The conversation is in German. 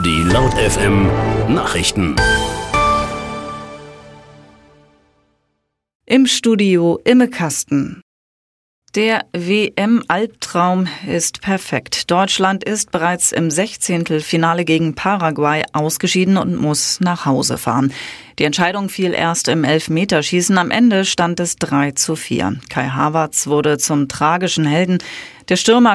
Die Laut FM Nachrichten. Im Studio Imme Kasten. Der WM-Albtraum ist perfekt. Deutschland ist bereits im 16. Finale gegen Paraguay ausgeschieden und muss nach Hause fahren. Die Entscheidung fiel erst im Elfmeterschießen. Am Ende stand es 3:4. Kai Havertz wurde zum tragischen Helden. Der Stürmer